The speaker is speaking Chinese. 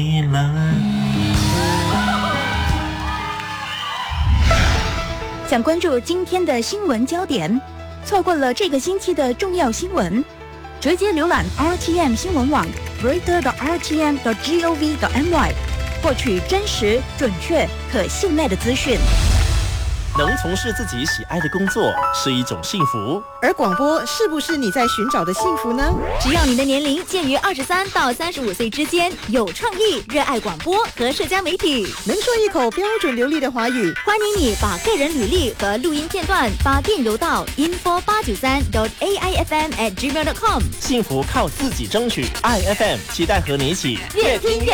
想关注今天的新闻焦点，错过了这个星期的重要新闻，直接浏览 RTM 新闻网 reader.rtm.gov.my， 获取真实、准确、可信赖的资讯。 能从事自己喜爱的工作是一种幸福， 而广播是不是你在寻找的幸福呢？ 只要你的年龄介于23到35岁之间，有创意，热爱广播和社交媒体， 能说一口标准流利的华语， 欢迎你把个人履历和录音片段发电邮到 info893.aifm@gmail.com。 幸福靠自己争取，爱 FM 期待和你一起越听越